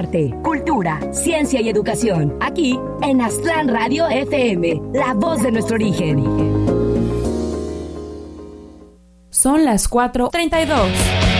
arte, cultura, ciencia y educación. Aquí en Aztlán Radio FM, la voz de nuestro origen. Son las 4:32.